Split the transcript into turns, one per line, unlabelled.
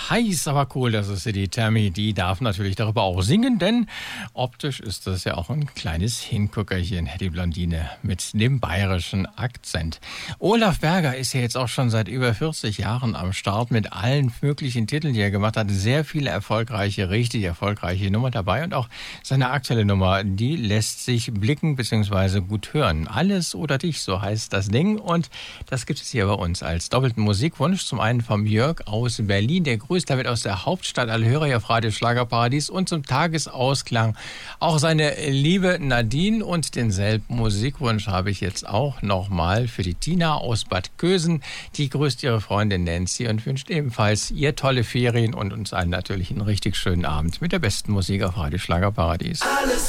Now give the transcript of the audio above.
heiß, aber cool, das ist sie, die Tammy. Die darf natürlich darüber auch singen, denn optisch ist das ja auch ein kleines Hinguckerchen, die Blondine mit dem bayerischen Akzent. Olaf Berger ist ja jetzt auch schon seit über 40 Jahren am Start mit allen möglichen Titeln, die er gemacht hat. Sehr viele erfolgreiche, richtig erfolgreiche Nummer dabei und auch seine aktuelle Nummer, die lässt sich blicken bzw. gut hören. Alles oder dich, so heißt das Ding und das gibt es hier bei uns als doppelten Musikwunsch. Zum einen vom Jörg aus Berlin, der grüßt damit aus der Hauptstadt alle Hörer hier auf Radio Schlagerparadies und zum Tagesausklang auch seine liebe Nadine und denselben Musikwunsch habe ich jetzt auch nochmal für die Tina aus Bad Kösen. Die grüßt ihre Freundin Nancy und wünscht ebenfalls ihr tolle Ferien und uns allen natürlich einen richtig schönen Abend mit der besten Musik auf Radio Schlagerparadies.